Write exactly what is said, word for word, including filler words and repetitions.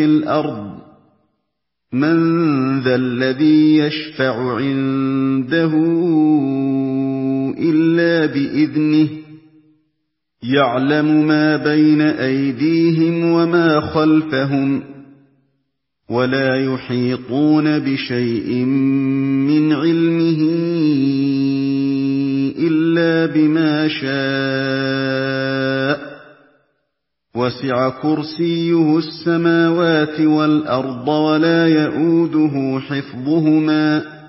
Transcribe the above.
الْأَرْضِ مَن ذَا الَّذِي يَشْفَعُ عِندَهُ إِلَّا بِإِذْنِهِ يَعْلَمُ مَا بَيْنَ أَيْدِيهِمْ وَمَا خَلْفَهُمْ وَلَا يُحِيطُونَ بِشَيْءٍ مِّنْ عِلْمِهِ إِلَّا بِمَا شَاءَ وَسِعَ كُرْسِيُّهُ السَّمَاوَاتِ وَالْأَرْضَ وَلَا يَئُودُهُ حِفْظُهُمَا